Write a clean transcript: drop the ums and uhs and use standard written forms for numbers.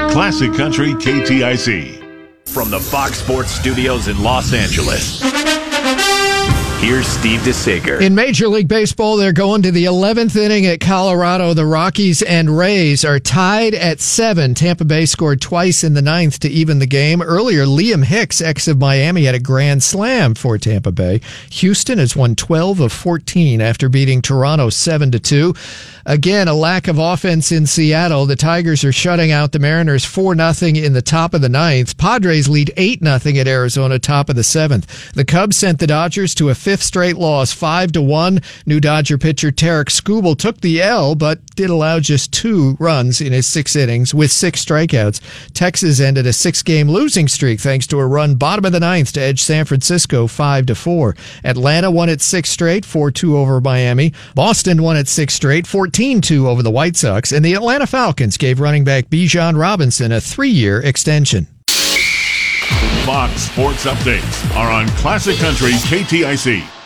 Classic Country KTIC. From the Fox Sports Studios in Los Angeles, here's Steve DeSager. In Major League Baseball, they're going to the 11th inning at Colorado. The Rockies and Rays are tied at 7. Tampa Bay scored twice in the 9th to even the game. Earlier, Liam Hicks, ex of Miami, had a grand slam for Tampa Bay. Houston has won 12 of 14 after beating Toronto 7-2. Again, a lack of offense in Seattle. The Tigers are shutting out the Mariners 4-0 in the top of the 9th. Padres lead 8-0 at Arizona, top of the 7th. The Cubs sent the Dodgers to a 5th straight loss, 5-1. New Dodger pitcher Tarek Skubal took the L, but did allow just 2 runs in his 6 innings with 6 strikeouts. Texas ended a 6-game losing streak thanks to a run bottom of the 9th to edge San Francisco 5-4. Atlanta won its 6th straight, 4-2 over Miami. Boston won its 6th straight, 14-2 over the White Sox. And the Atlanta Falcons gave running back Bijan Robinson a 3-year extension. Fox Sports Updates are on Classic Country KTIC.